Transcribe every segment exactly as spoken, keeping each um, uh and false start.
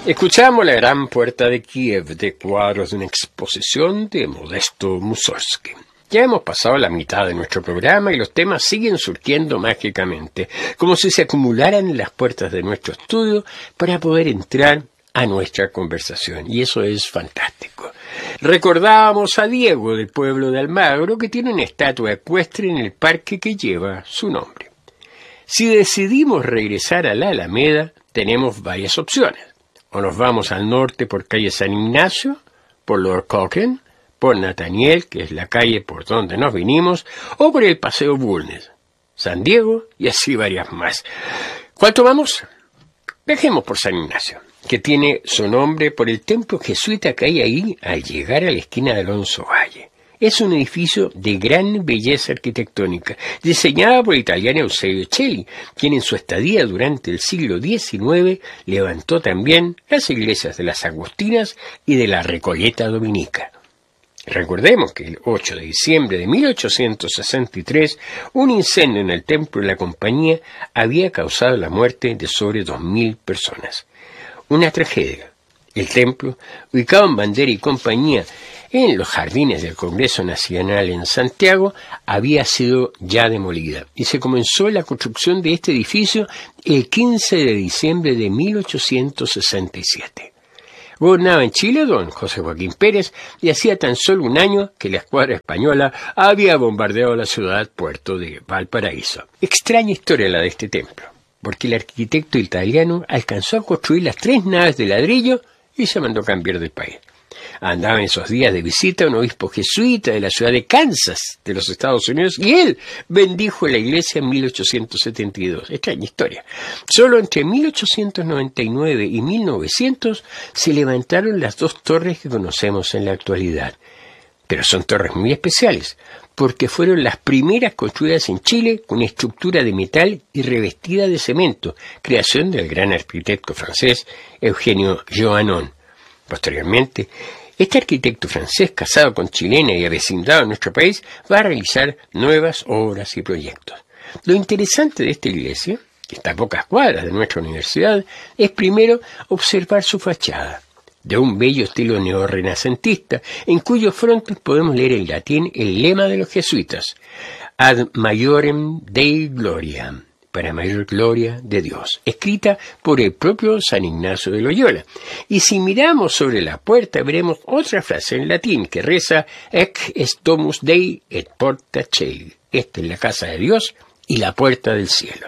Escuchamos La Gran Puerta de Kiev, de cuadros de una exposición de Modesto Mussorgsky. Ya hemos pasado la mitad de nuestro programa y los temas siguen surgiendo mágicamente, como si se acumularan en las puertas de nuestro estudio para poder entrar a nuestra conversación, y eso es fantástico. Recordábamos a Diego del pueblo de Almagro, que tiene una estatua ecuestre en el parque que lleva su nombre. Si decidimos regresar a la Alameda, tenemos varias opciones. O nos vamos al norte por calle San Ignacio, por Lord Cochrane, por Nathaniel, que es la calle por donde nos vinimos, o por el Paseo Bulnes, San Diego y así varias más. ¿Cuál tomamos? Dejemos por San Ignacio, que tiene su nombre por el templo jesuita que hay ahí al llegar a la esquina de Alonso Valle. Es un edificio de gran belleza arquitectónica, diseñado por el italiano Eusebio Celli, quien en su estadía durante el siglo diecinueve levantó también las iglesias de las Agustinas y de la Recoleta Dominica. Recordemos que el ocho de diciembre de mil ochocientos sesenta y tres, un incendio en el templo de la Compañía había causado la muerte de sobre dos mil personas. Una tragedia. El templo, ubicado en Bandera y Compañía, en los jardines del Congreso Nacional en Santiago, había sido ya demolida y se comenzó la construcción de este edificio el quince de diciembre de mil ochocientos sesenta y siete. Gobernaba en Chile don José Joaquín Pérez y hacía tan solo un año que la escuadra española había bombardeado la ciudad puerto de Valparaíso. Extraña historia la de este templo, porque el arquitecto italiano alcanzó a construir las tres naves de ladrillo y se mandó cambiar del país. Andaba en esos días de visita un obispo jesuita de la ciudad de Kansas, de los Estados Unidos, y él bendijo la iglesia en mil ochocientos setenta y dos. Extraña historia. Solo entre mil ochocientos noventa y nueve y mil novecientos se levantaron las dos torres que conocemos en la actualidad. Pero son torres muy especiales, porque fueron las primeras construidas en Chile con estructura de metal y revestida de cemento, creación del gran arquitecto francés Eugenio Joannon. Posteriormente, este arquitecto francés, casado con chilena y avecindado en nuestro país, va a realizar nuevas obras y proyectos. Lo interesante de esta iglesia, que está a pocas cuadras de nuestra universidad, es primero observar su fachada, de un bello estilo neorrenacentista, en cuyos frontes podemos leer en latín el lema de los jesuitas, Ad Maiorem Dei Gloria, para mayor gloria de Dios, escrita por el propio San Ignacio de Loyola. Y si miramos sobre la puerta, veremos otra frase en latín que reza, Ec est domus Dei et porta Caeli. Esta es la casa de Dios y la puerta del cielo.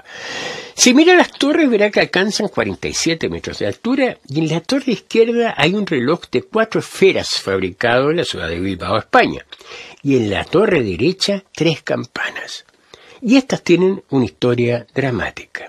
Si mira las torres, verá que alcanzan cuarenta y siete metros de altura, y en la torre izquierda hay un reloj de cuatro esferas fabricado en la ciudad de Bilbao, España, y en la torre derecha tres campanas. Y estas tienen una historia dramática.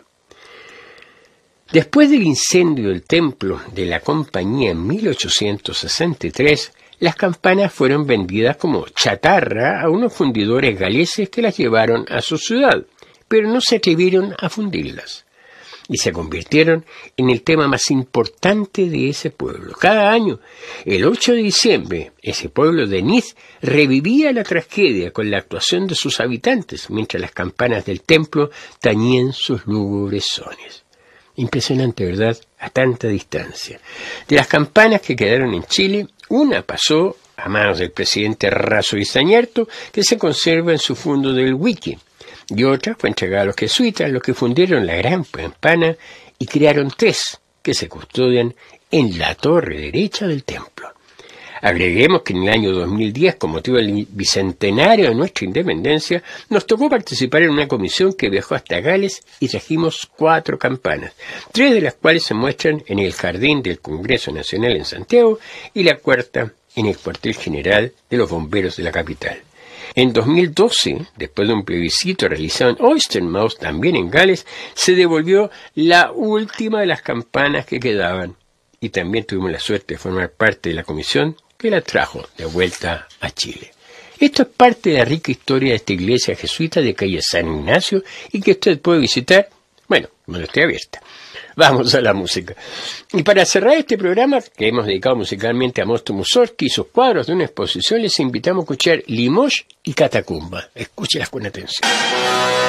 Después del incendio del templo de la Compañía en mil ochocientos sesenta y tres, las campanas fueron vendidas como chatarra a unos fundidores galeses que las llevaron a su ciudad, pero no se atrevieron a fundirlas. Y se convirtieron en el tema más importante de ese pueblo. Cada año, el ocho de diciembre, ese pueblo de Niz revivía la tragedia con la actuación de sus habitantes, mientras las campanas del templo tañían sus lúgubres sones. Impresionante, ¿verdad?, a tanta distancia. De las campanas que quedaron en Chile, una pasó a manos del presidente Razo Izañarto, que se conserva en su fondo del Wiki, y otra fue entregada a los jesuitas, los que fundieron la Gran Campana y crearon tres que se custodian en la torre derecha del templo. Agreguemos que en el año dos mil diez, con motivo del bicentenario de nuestra independencia, nos tocó participar en una comisión que viajó hasta Gales y trajimos cuatro campanas, tres de las cuales se muestran en el jardín del Congreso Nacional en Santiago y la cuarta en el cuartel general de los bomberos de la capital. En dos mil doce, después de un plebiscito realizado en Oystermouth, también en Gales, se devolvió la última de las campanas que quedaban. Y también tuvimos la suerte de formar parte de la comisión que la trajo de vuelta a Chile. Esto es parte de la rica historia de esta iglesia jesuita de calle San Ignacio y que usted puede visitar, bueno, cuando esté abierta. Vamos a la música. Y para cerrar este programa, que hemos dedicado musicalmente a Modesto Mussorgsky y sus cuadros de una exposición, les invitamos a escuchar Limoges y Catacumba. Escúchelas con atención.